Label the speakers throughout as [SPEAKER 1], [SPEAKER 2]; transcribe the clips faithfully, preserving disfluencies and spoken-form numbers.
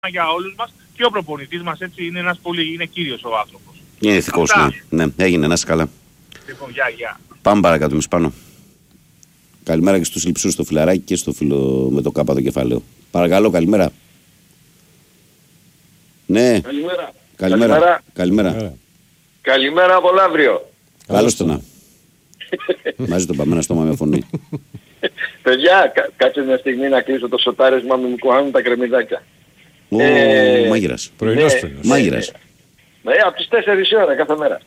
[SPEAKER 1] για όλους μας και ο προπονητής μας έτσι είναι ένας πολύ, είναι κύριος ο άνθρωπος.
[SPEAKER 2] Είναι ηθικός, ναι. ναι. Έγινε, να είσαι καλά.
[SPEAKER 1] Λοιπόν, γεια, γεια.
[SPEAKER 2] Πάμε παρακάτω, εμείς πάνω. Καλημέρα και στους λειψούς στο φιλαράκι και στο φίλο με το κάπα το κεφάλαιο. Παρακαλώ, καλημέρα. Ναι.
[SPEAKER 3] Καλημέρα.
[SPEAKER 2] Καλημέρα. Καλημέρα. Καλημέρα,
[SPEAKER 3] Καλημέρα από Λαύριο.
[SPEAKER 2] Καλώς το να. Μαζί το πάμε ένα στόμα με φωνή.
[SPEAKER 3] Παιδιά, κα, κάτσε μια στιγμή να κλείσω το σοτάρισμα με μου κουάνουν τα κρεμμυδάκια.
[SPEAKER 2] Ο
[SPEAKER 3] ε,
[SPEAKER 2] μάγειρας.
[SPEAKER 4] Πρωινός
[SPEAKER 3] ναι,
[SPEAKER 4] πρωινός.
[SPEAKER 2] Μάγειρας.
[SPEAKER 3] Ναι, από τις τέσσερις η ώρα κάθε μέρα.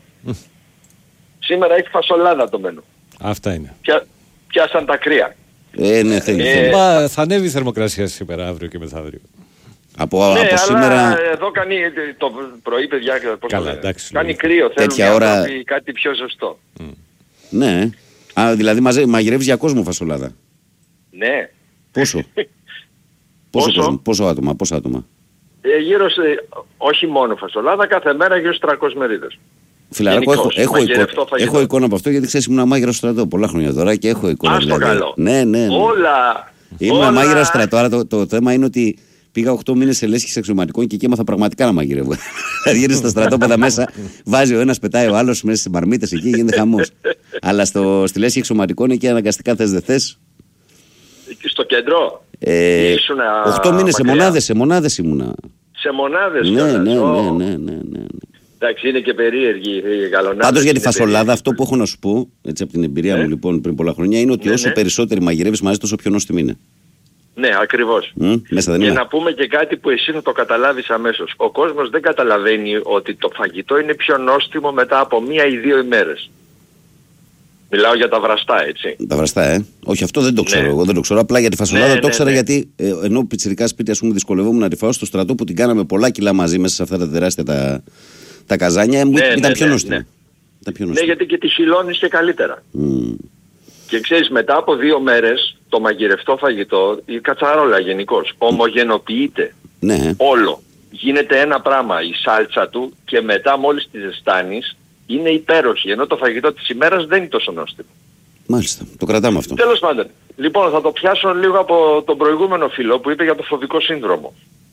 [SPEAKER 3] Σήμερα έχει φασολάδα το μενού.
[SPEAKER 4] Αυτά είναι.
[SPEAKER 3] Πια, πιάσαν τα κρύα.
[SPEAKER 2] Ε, ναι, θέλει.
[SPEAKER 3] Ε,
[SPEAKER 2] θέλει.
[SPEAKER 4] Μα, θα ανέβει η θερμοκρασία σήμερα, αύριο και μεθαύριο.
[SPEAKER 2] Από,
[SPEAKER 3] ναι,
[SPEAKER 2] από
[SPEAKER 3] αλλά
[SPEAKER 2] σήμερα.
[SPEAKER 3] εδώ κάνει το πρωί, παιδιά, πώς
[SPEAKER 4] Καλά,
[SPEAKER 3] το λένε.
[SPEAKER 4] εντάξει,
[SPEAKER 3] κάνει
[SPEAKER 4] λόγω.
[SPEAKER 3] κρύο, θέλουν
[SPEAKER 2] Τέτοια
[SPEAKER 3] οι
[SPEAKER 2] ώρα-
[SPEAKER 3] άνθρωποι κάτι πιο ζεστό.
[SPEAKER 2] Ναι. Α, δηλαδή μαζε, μαγειρεύεις για κόσμο φασολάδα.
[SPEAKER 3] Ναι.
[SPEAKER 2] Πόσο. πόσο,
[SPEAKER 3] Πόσο?
[SPEAKER 2] κόσμο, πόσο άτομα, πόσα άτομα.
[SPEAKER 3] Ε, γύρω σε, όχι μόνο φασολάδα, κάθε μέρα γύρω στους τριακόσιες μερίδες.
[SPEAKER 2] Φιλαράκο, έχω,
[SPEAKER 3] Γενικώς,
[SPEAKER 2] έχω,
[SPEAKER 3] μαγειρευτό
[SPEAKER 2] εικόνα,
[SPEAKER 3] φαγητό.
[SPEAKER 2] έχω εικόνα από αυτό γιατί ξέρεις ήμουν μάγειρας στο στρατό πολλά χρόνια τώρα και έχω εικόνα.
[SPEAKER 3] Ας το καλό.
[SPEAKER 2] Ναι, ναι, ναι.
[SPEAKER 3] Όλα.
[SPEAKER 2] Ήμουν
[SPEAKER 3] όλα...
[SPEAKER 2] μάγειρας στο στρατό, άρα το, το θέμα είναι ότι πήγα οκτώ μήνες σε λέσχη αξιωματικών και εκεί έμαθα πραγματικά να μαγειρεύω. Δηλαδή γύρω στα στρατόπεδα μέσα, βάζει ο ένας, πετάει ο άλλος μέσα στις μαρμίτες εκεί, γίνεται χαμός. Αλλά στο, στη λέσχη αξιωματικών εκεί αναγκαστικά θες δεν θες.
[SPEAKER 3] Εκεί στο κέντρο.
[SPEAKER 2] Ε,
[SPEAKER 3] Ήσουνα
[SPEAKER 2] οκτώ μήνες σε
[SPEAKER 3] μακριά.
[SPEAKER 2] μονάδες, σε μονάδες ήμουνα.
[SPEAKER 3] Σε μονάδες.
[SPEAKER 2] Ναι,
[SPEAKER 3] κιόλας.
[SPEAKER 2] ναι,
[SPEAKER 3] Ω.
[SPEAKER 2] ναι, ναι, ναι, ναι, ναι.
[SPEAKER 3] Εντάξει, είναι και περίεργη η γαλονάδα.
[SPEAKER 2] Πάντως για τη
[SPEAKER 3] είναι
[SPEAKER 2] φασολάδα
[SPEAKER 3] περίεργη.
[SPEAKER 2] αυτό που έχω να σου πω, έτσι από την εμπειρία
[SPEAKER 3] Ναι.
[SPEAKER 2] μου λοιπόν πριν πολλά χρόνια, είναι ότι
[SPEAKER 3] Ναι,
[SPEAKER 2] όσο
[SPEAKER 3] ναι.
[SPEAKER 2] περισσότεροι μαγειρεύεις μαζί τόσο πιο νόστιμη είναι.
[SPEAKER 3] Ναι, ακριβώς.
[SPEAKER 2] Μμ, μέσα δεν
[SPEAKER 3] Και
[SPEAKER 2] είναι.
[SPEAKER 3] να πούμε και κάτι που εσύ θα το καταλάβεις αμέσως. Ο κόσμος δεν καταλαβαίνει ότι το φαγητό είναι πιο νόστιμο μετά από μία ή δύο ημέρες. Μιλάω για τα βραστά, έτσι.
[SPEAKER 2] Τα βραστά, ε. Όχι, αυτό δεν το ξέρω.
[SPEAKER 3] Ναι.
[SPEAKER 2] Εγώ δεν το ξέρω. Απλά για τη φασολάδα
[SPEAKER 3] Ναι,
[SPEAKER 2] το
[SPEAKER 3] ναι,
[SPEAKER 2] ήξερα
[SPEAKER 3] ναι.
[SPEAKER 2] γιατί ε, ενώ πιτσιρικά σπίτι, ας πούμε, δυσκολευόμουν να τη φάω στο στρατό που την κάναμε πολλά κιλά μαζί μέσα σε αυτά τα τεράστια τα, τα καζάνια. Μου
[SPEAKER 3] Ναι,
[SPEAKER 2] ήταν
[SPEAKER 3] ναι,
[SPEAKER 2] πιο
[SPEAKER 3] ναι,
[SPEAKER 2] νόστιμο.
[SPEAKER 3] ναι.
[SPEAKER 2] Ήταν πιο
[SPEAKER 3] Ναι,
[SPEAKER 2] νόστιμο.
[SPEAKER 3] γιατί και τη χυλώνεις και καλύτερα.
[SPEAKER 2] Μμ.
[SPEAKER 3] Και ξέρεις, μετά από δύο μέρες το μαγειρευτό φαγητό, η κατσαρόλα γενικώς, ομογενοποιείται
[SPEAKER 2] Ναι,
[SPEAKER 3] όλο. Γίνεται ένα πράγμα, η σάλτσα του, και μετά μόλις τη ζεστάνεις είναι υπέροχη. Ενώ το φαγητό της ημέρας δεν είναι τόσο νόστιμο.
[SPEAKER 2] μάλιστα. Το κρατάμε αυτό.
[SPEAKER 3] Τέλος πάντων. Λοιπόν, θα το πιάσω λίγο από τον προηγούμενο φίλο που είπε για το φοβικό σύνδρομο.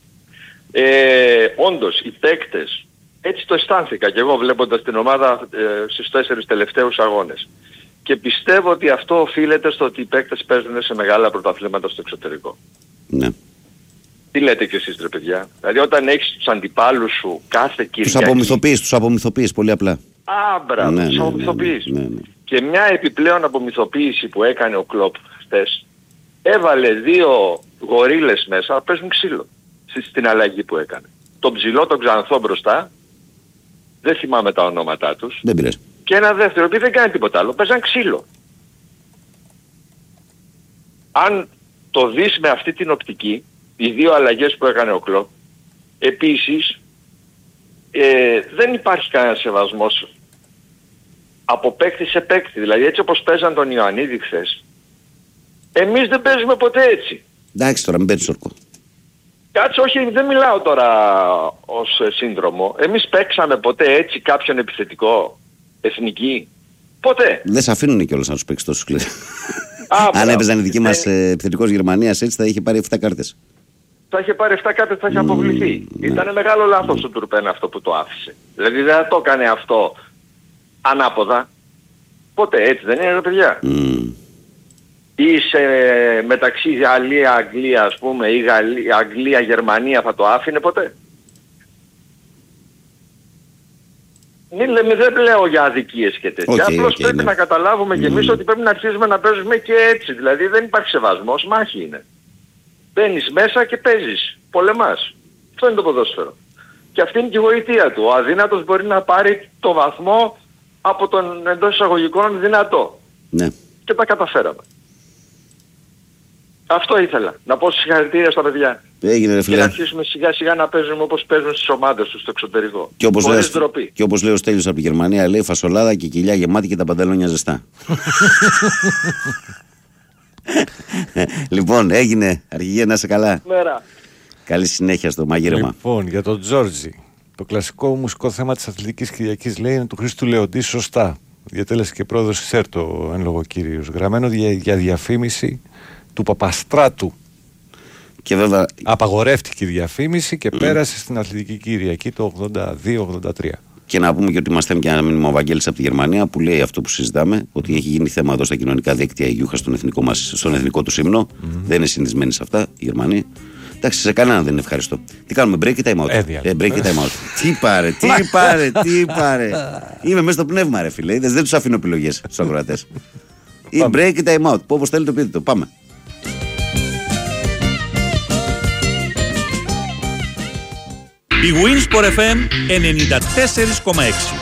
[SPEAKER 3] Ε, όντως, οι παίκτες, έτσι το αισθάνθηκα και εγώ βλέποντας την ομάδα ε, στους τέσσερις τελευταίους αγώνες. Και πιστεύω ότι αυτό οφείλεται στο ότι οι παίκτες παίζουν σε μεγάλα πρωταθλήματα στο εξωτερικό.
[SPEAKER 2] Ναι.
[SPEAKER 3] Τι λέτε κι εσείς, ρε παιδιά? Δηλαδή όταν έχεις τους αντιπάλους σου κάθε
[SPEAKER 2] Τους
[SPEAKER 3] Κυριακή...
[SPEAKER 2] απομυθοποιείς, τους απομυθοποιείς πολύ απλά.
[SPEAKER 3] Α, μπράβο,
[SPEAKER 2] Ναι,
[SPEAKER 3] τους
[SPEAKER 2] ναι, ναι,
[SPEAKER 3] απομυθοποιείς.
[SPEAKER 2] ναι, ναι.
[SPEAKER 3] Και μια επιπλέον απομυθοποίηση που έκανε ο Κλοπ χθες, έβαλε δύο γορίλες μέσα να παίζουν ξύλο στη- στην αλλαγή που έκανε. Τον ψηλό, τον ξανθό μπροστά, δεν θυμάμαι τα ονόματά τους,
[SPEAKER 2] Δεν πειράζει.
[SPEAKER 3] και ένα δεύτερο, επειδή δεν κάνει τίποτα άλλο, παίζαν ξύλο. Αν το δεις με αυτή την οπτική, οι δύο αλλαγές που έκανε ο Κλοπ, επίσης, ε, δεν υπάρχει κανένα σεβασμός από παίκτη σε παίκτη. Δηλαδή έτσι όπως παίζαν τον Ιωαννίδη χθες, εμείς δεν παίζουμε ποτέ έτσι.
[SPEAKER 2] Εντάξει τώρα, μην παίρνεις όρκο.
[SPEAKER 3] Κάτσε, όχι, δεν μιλάω τώρα ως ε, σύνδρομο. Εμείς παίξαμε ποτέ έτσι κάποιον επιθετικό, εθνική? Ποτέ.
[SPEAKER 2] Δεν σε αφήνουν κιόλας να τους παίξεις τόσο σκληρά.
[SPEAKER 3] Α,
[SPEAKER 2] Αν
[SPEAKER 3] μπράβο.
[SPEAKER 2] έπαιζαν οι δικοί μας
[SPEAKER 3] Δεν-
[SPEAKER 2] ε, επιθετικός Γερμανίας έτσι θα είχε πάρει επτά κάρτες.
[SPEAKER 3] Θα είχε πάρει εφτά κάρτες, θα είχε αποβληθεί.
[SPEAKER 2] ναι.
[SPEAKER 3] Ήταν μεγάλο λάθος του Τουρπέν αυτό που το άφησε. Δηλαδή δεν θα το έκανε αυτό ανάποδα. Ποτέ, έτσι δεν είναι, ρε παιδιά?
[SPEAKER 2] Μμ.
[SPEAKER 3] Ή σε, μεταξύ Γαλλία-Αγγλία, ας πούμε, ή Γαλλία- Αγγλία-Γερμανία θα το άφηνε ποτέ? Μην λέμε, δεν λέω για αδικίες και τέτοια.
[SPEAKER 2] Οκ,
[SPEAKER 3] Απλώς
[SPEAKER 2] οκ,
[SPEAKER 3] πρέπει
[SPEAKER 2] ναι.
[SPEAKER 3] να καταλάβουμε κι εμείς ότι πρέπει να αρχίσουμε να παίζουμε και έτσι. Δηλαδή δεν υπάρχει σεβασμός, μάχη είναι. Μπαίνεις μέσα και παίζεις, πολεμάς. Αυτό είναι το ποδόσφαιρο. Και αυτή είναι και η γοητεία του. Ο αδύνατος μπορεί να πάρει το βαθμό από τον εντός εισαγωγικών δυνατό.
[SPEAKER 2] Ναι.
[SPEAKER 3] Και τα καταφέραμε. Αυτό ήθελα. Να πω συγχαρητήρια στα παιδιά.
[SPEAKER 2] Έγινε ρε
[SPEAKER 3] Και να
[SPEAKER 2] φίλε.
[SPEAKER 3] αρχίσουμε σιγά σιγά να παίζουμε όπως παίζουν στις ομάδες τους στο εξωτερικό.
[SPEAKER 2] Και όπως,
[SPEAKER 3] Χωρίς
[SPEAKER 2] λέει,
[SPEAKER 3] ντροπή.
[SPEAKER 2] και όπως λέει ο Στέλιος από τη Γερμανία, λέει φασολάδα και κοιλιά γεμάτη και τα παντελόνια ζεστά. Λοιπόν, έγινε. Αρχηγέ, να είσαι καλά.
[SPEAKER 3] Μέρα.
[SPEAKER 2] Καλή συνέχεια στο μαγείρεμα.
[SPEAKER 4] Λοιπόν, για τον Τζόρτζι. Το κλασικό μουσικό θέμα της Αθλητικής Κυριακής λέει είναι του Χρήστου Λεοντή, σωστά. Διατέλεσε και πρόεδρος της ΕΡΤΟ εν λόγω κύριος. Γραμμένο για, για διαφήμιση του Παπαστράτου.
[SPEAKER 2] Και βέβαια...
[SPEAKER 4] Απαγορεύτηκε η διαφήμιση και mm. πέρασε στην Αθλητική Κυριακή το ογδόντα δύο ογδόντα τρία.
[SPEAKER 2] Και να πούμε και ότι μας στέλνει και ένα μήνυμα ο Βαγγέλης από τη Γερμανία που λέει αυτό που συζητάμε, ότι έχει γίνει θέμα εδώ στα κοινωνικά δίκτυα η Γιούχα στον εθνικό, μας, στον εθνικό του ύμνο. Mm. Δεν είναι συνηθισμένοι σε αυτά οι Γερμανοί. Εντάξει, σε κανέναν δεν είναι ευχαριστώ. Τι κάνουμε, break ή time out?
[SPEAKER 4] Ε,
[SPEAKER 2] ε, break ή time out. Τι πάρε, τι πάρε, τι πάρε. Είμαι μέσα στο πνεύμα, ρε φίλε. Είδες, δεν τους αφήνω επιλογές στους ακροατές. Ή break ή time out. Που όπως θέλετε πείτε το. Πάμε.
[SPEAKER 5] Η Winsport εφ εμ ενενήντα τέσσερα κόμμα έξι.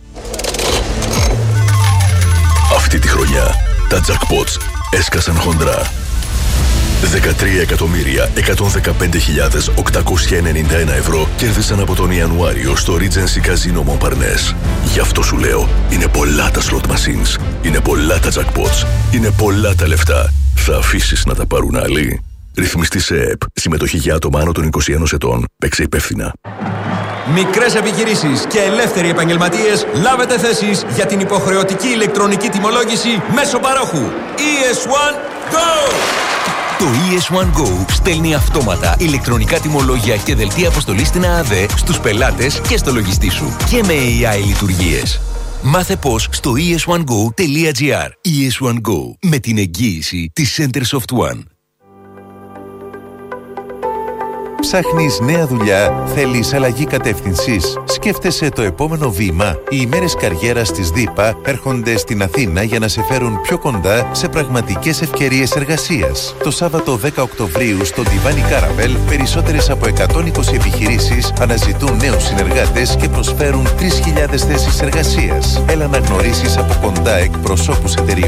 [SPEAKER 6] Αυτή τη χρονιά τα jackpots έσκασαν χοντρά. δεκατρία εκατομμύρια εκατόν δεκαπέντε χιλιάδες οκτακόσια ενενήντα ένα ευρώ κέρδισαν από τον Ιανουάριο στο Regency Casino Montparnasse. Γι' αυτό σου λέω, είναι πολλά τα slot machines, είναι πολλά τα jackpots, είναι πολλά τα λεφτά. Θα αφήσεις να τα πάρουν άλλοι? Ρυθμιστή σε ΕΕΠ. Συμμετοχή για άτομα άνω των είκοσι ένα ετών. Παίξε υπεύθυνα.
[SPEAKER 7] Μικρές επιχειρήσεις και ελεύθεροι επαγγελματίες, λάβετε θέσεις για την υποχρεωτική ηλεκτρονική τιμολόγηση μέσω παρόχου. ι ες ουάν Go!
[SPEAKER 8] Το ι ες ουάν Go στέλνει αυτόματα ηλεκτρονικά τιμολόγια και δελτία αποστολής στην ΑΑΔΕ στους πελάτες και στο λογιστή σου. Και με έι άι λειτουργίες. Μάθε πώς στο ι ες ουάν γκο τελεία τζι άρ. ι ες ουάν Go, με την εγγύηση της Centersoft One.
[SPEAKER 9] Ψάχνεις νέα δουλειά, θέλεις αλλαγή κατεύθυνσης, σκέφτεσαι το επόμενο βήμα. Οι ημέρες καριέρας της ΔΥΠΑ έρχονται στην Αθήνα για να σε φέρουν πιο κοντά σε πραγματικές ευκαιρίες εργασίας. Το Σάββατο δέκα Οκτωβρίου στο Τιβάνι Κάραβελ, περισσότερες από εκατόν είκοσι επιχειρήσεις αναζητούν νέους συνεργάτες και προσφέρουν τρεις χιλιάδες θέσεις εργασίας. Έλα να γνωρίσεις από κοντά εκπροσώπους εταιριών